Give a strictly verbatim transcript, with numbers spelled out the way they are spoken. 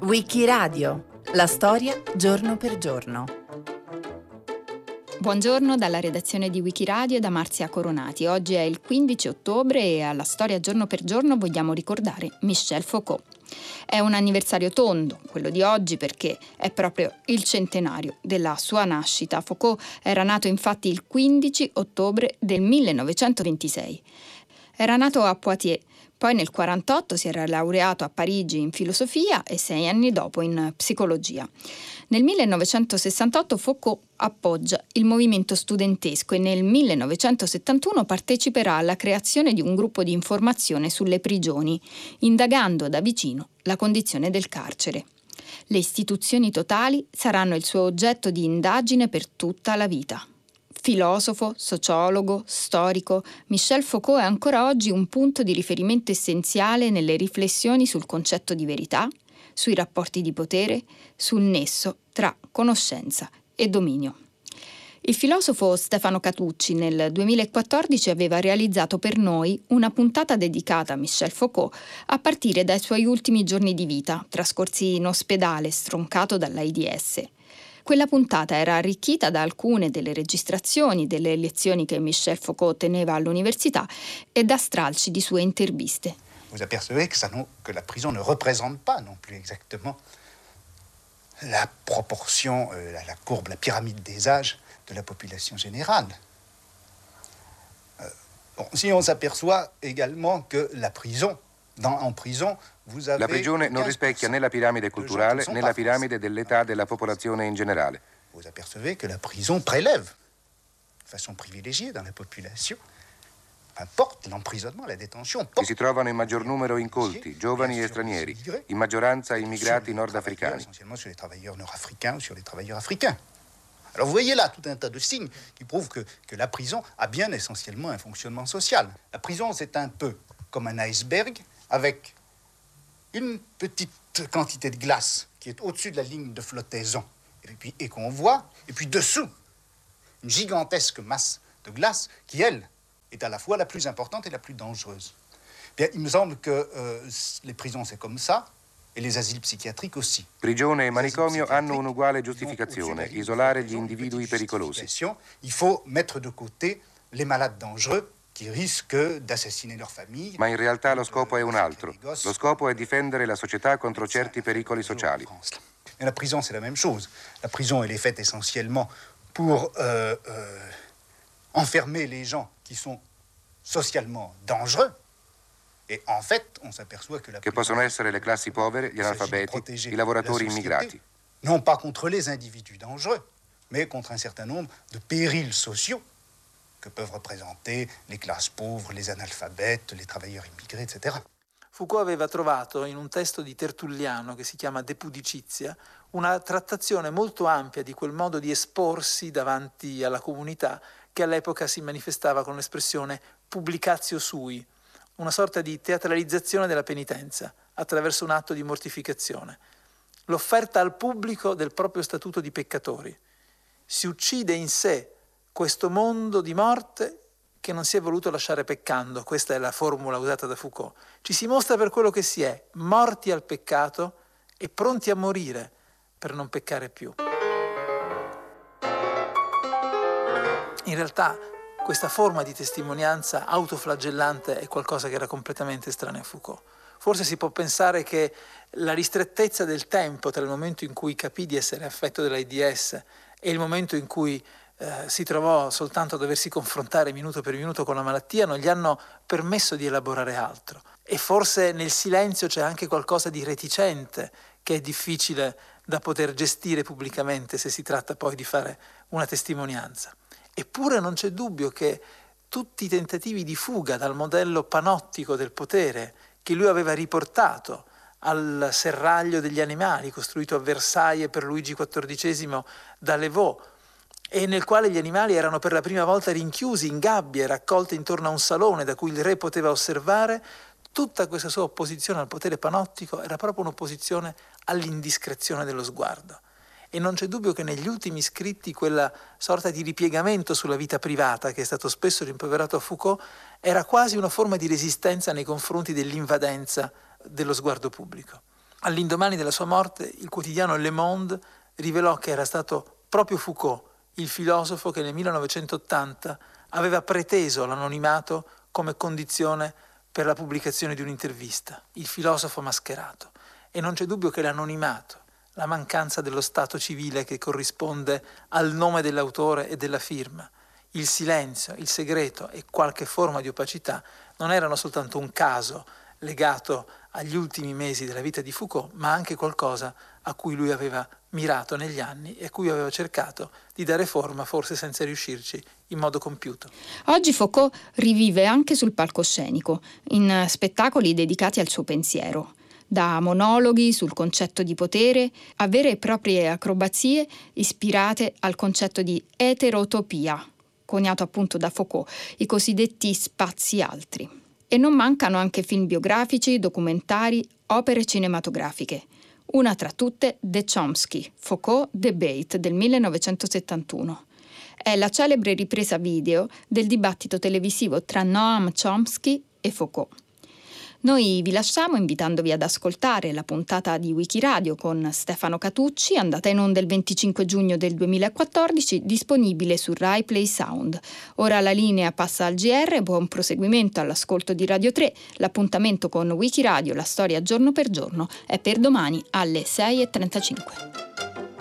Wikiradio, la storia giorno per giorno. Buongiorno dalla redazione di Wikiradio e da Marzia Coronati. Oggi è il quindici ottobre e alla storia giorno per giorno vogliamo ricordare Michel Foucault. È un anniversario tondo, quello di oggi, perché è proprio il centenario della sua nascita. Foucault era nato infatti il quindici ottobre del millenovecentoventisei. Era nato a Poitiers, poi nel quarantotto si era laureato a Parigi in filosofia e sei anni dopo in psicologia. Nel millenovecentosessantotto Foucault appoggia il movimento studentesco e nel millenovecentosettantuno parteciperà alla creazione di un gruppo di informazione sulle prigioni, indagando da vicino la condizione del carcere. Le istituzioni totali saranno il suo oggetto di indagine per tutta la vita. Filosofo, sociologo, storico, Michel Foucault è ancora oggi un punto di riferimento essenziale nelle riflessioni sul concetto di verità, sui rapporti di potere, sul nesso tra conoscenza e dominio. Il filosofo Stefano Catucci nel duemilaquattordici aveva realizzato per noi una puntata dedicata a Michel Foucault a partire dai suoi ultimi giorni di vita, trascorsi in ospedale stroncato dall'AIDS. Quella puntata era arricchita da alcune delle registrazioni delle lezioni che Michel Foucault teneva all'università e da stralci di sue interviste. Vous apercevez que, ça non, que la prison ne représente pas non plus exactement la proportion, euh, la, la courbe, la pyramide des âges de la population générale. Euh, bon, si on s'aperçoit également que la prison, dans, en prison, vous avez La prigione non rispecchia né la piramide culturale né la piramide dell'età della popolazione in generale. Vous apercevez que la prison prélève de façon privilégiée dans la population. Porte l'emprisonnement, la détention. Ci si trovano in maggior numero incolti, giovani e stranieri, in maggioranza immigrati nordafricani. Essentiellement sur les travailleurs nord-africains ou sur les travailleurs africains. Alors vous voyez là tout un tas de signes qui prouvent que, que la prison a bien essentiellement un fonctionnement social. La prison, c'est un peu comme un iceberg avec une petite quantité de glace qui est au-dessus de la ligne de flottaison et, puis, et qu'on voit, et puis dessous, une gigantesque masse de glace qui, elle, est à la fois la plus importante et la plus dangereuse. Bien, il me semble que euh, les prisons, c'est comme ça, e les asili psichiatrici aussi. Prigione e manicomio hanno un'uguale giustificazione, isolare gli individui pericolosi. Il faut mettre de côté les malades dangereux qui risquent d'assassiner leur famille. Ma in realtà lo scopo è un altro. Lo scopo è difendere la società contro certi pericoli sociali. Et la prison, c'est la même chose. La prison, elle est faite essentiellement pour euh, euh, enfermer les gens qui sont socialement dangereux. Et en fait, on s'aperçoit que la che possono essere le classi povere, gli analfabeti, i lavoratori immigrati. Non pas contre les individus dangereux, mais contre un certain nombre de périls sociaux que peuvent représenter les classes pauvres, les analphabètes, les travailleurs immigrés, et cetera. Foucault aveva trovato in un testo di Tertulliano che si chiama De Pudicizia una trattazione molto ampia di quel modo di esporsi davanti alla comunità che all'epoca si manifestava con l'espressione publicatio sui, una sorta di teatralizzazione della penitenza attraverso un atto di mortificazione, l'offerta al pubblico del proprio statuto di peccatori. Si uccide in sé questo mondo di morte che non si è voluto lasciare peccando, questa è la formula usata da Foucault. Ci si mostra per quello che si è, morti al peccato e pronti a morire per non peccare più. In realtà questa forma di testimonianza autoflagellante è qualcosa che era completamente estraneo a Foucault. Forse si può pensare che la ristrettezza del tempo tra il momento in cui capì di essere affetto dall'AIDS e il momento in cui eh, si trovò soltanto a doversi confrontare minuto per minuto con la malattia non gli hanno permesso di elaborare altro. E forse nel silenzio c'è anche qualcosa di reticente che è difficile da poter gestire pubblicamente se si tratta poi di fare una testimonianza. Eppure non c'è dubbio che tutti i tentativi di fuga dal modello panottico del potere che lui aveva riportato al serraglio degli animali costruito a Versailles per Luigi quattordicesimo da Levaux e nel quale gli animali erano per la prima volta rinchiusi in gabbie raccolte intorno a un salone da cui il re poteva osservare, tutta questa sua opposizione al potere panottico era proprio un'opposizione all'indiscrezione dello sguardo. E non c'è dubbio che negli ultimi scritti quella sorta di ripiegamento sulla vita privata che è stato spesso rimproverato a Foucault era quasi una forma di resistenza nei confronti dell'invadenza dello sguardo pubblico. All'indomani della sua morte, il quotidiano Le Monde rivelò che era stato proprio Foucault, il filosofo, che nel millenovecentottanta aveva preteso l'anonimato come condizione per la pubblicazione di un'intervista, il filosofo mascherato. E non c'è dubbio che l'anonimato, la mancanza dello stato civile che corrisponde al nome dell'autore e della firma, il silenzio, il segreto e qualche forma di opacità non erano soltanto un caso legato agli ultimi mesi della vita di Foucault, ma anche qualcosa a cui lui aveva mirato negli anni e a cui aveva cercato di dare forma, forse senza riuscirci in modo compiuto. Oggi Foucault rivive anche sul palcoscenico, in spettacoli dedicati al suo pensiero, da monologhi sul concetto di potere a vere e proprie acrobazie ispirate al concetto di eterotopia, coniato appunto da Foucault, i cosiddetti spazi altri. E non mancano anche film biografici, documentari, opere cinematografiche. Una tra tutte, The Chomsky, Foucault Debate del millenovecentosettantuno. È la celebre ripresa video del dibattito televisivo tra Noam Chomsky e Foucault. Noi vi lasciamo invitandovi ad ascoltare la puntata di Wikiradio con Stefano Catucci, andata in onda il venticinque giugno del duemilaquattordici, disponibile su Rai Play Sound. Ora la linea passa al G R, buon proseguimento all'ascolto di Radio tre. L'appuntamento con Wikiradio, la storia giorno per giorno, è per domani alle sei e trentacinque.